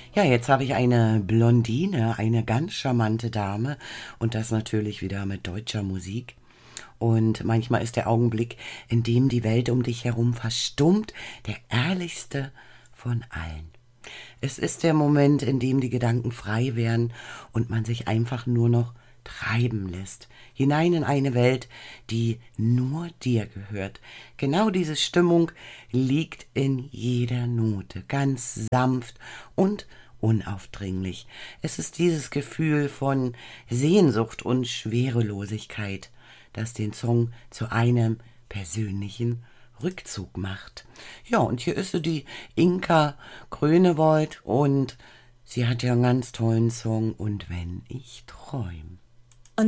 Ja, jetzt habe ich eine Blondine, eine ganz charmante Dame und das natürlich wieder mit deutscher Musik. Und manchmal ist der Augenblick, in dem die Welt um dich herum verstummt, der ehrlichste von allen. Es ist der Moment, in dem die Gedanken frei werden und man sich einfach nur noch treiben lässt, hinein in eine Welt, die nur dir gehört. Genau diese Stimmung liegt in jeder Note, ganz sanft und unaufdringlich. Es ist dieses Gefühl von Sehnsucht und Schwerelosigkeit, das den Song zu einem persönlichen Rückzug macht. Ja, und hier ist so die Inka Grönewold und sie hat ja einen ganz tollen Song Und wenn ich träum.